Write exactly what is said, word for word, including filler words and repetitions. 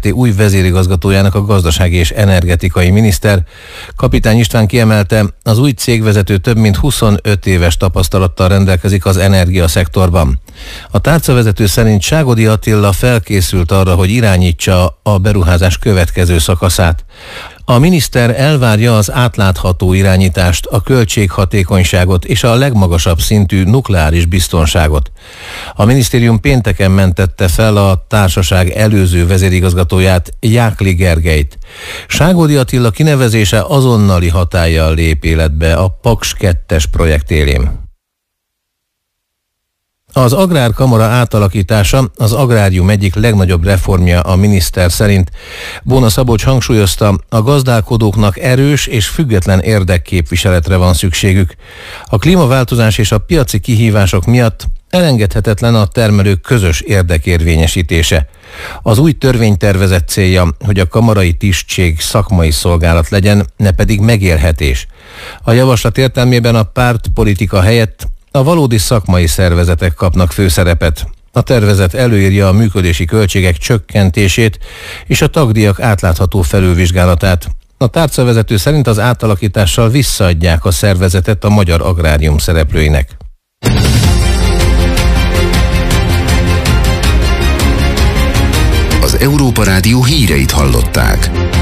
Kft. Új vezérigazgatójának a gazdasági és energetikai miniszter. Kapitány István kiemelte, az új cégvezető több mint huszonöt éves tapasztalattal rendelkezik az energiaszektorban. A tárcavezető szerint Ságodi Attila felkészült arra, hogy irányítsa a beruházás következő szakaszát. A miniszter elvárja az átlátható irányítást, a költséghatékonyságot és a legmagasabb szintű nukleáris biztonságot. A minisztérium pénteken mentette fel a társaság előző vezérigazgatóját, Jákli Gergelyt. Ságodi Attila kinevezése azonnali hatállyal lép életbe a Paks kettes projekt élén. Az Agrárkamara átalakítása az agrárium egyik legnagyobb reformja a miniszter szerint. Bóna Szabolcs hangsúlyozta, a gazdálkodóknak erős és független érdekképviseletre van szükségük. A klímaváltozás és a piaci kihívások miatt elengedhetetlen a termelők közös érdekérvényesítése. Az új törvénytervezet célja, hogy a kamarai tisztség szakmai szolgálat legyen, ne pedig megélhetés. A javaslat értelmében a pártpolitika helyett a valódi szakmai szervezetek kapnak főszerepet. A tervezet előírja a működési költségek csökkentését és a tagdíjak átlátható felülvizsgálatát. A tárcavezető szerint az átalakítással visszaadják a szervezetet a magyar agrárium szereplőinek. Az Európa Rádió híreit hallották.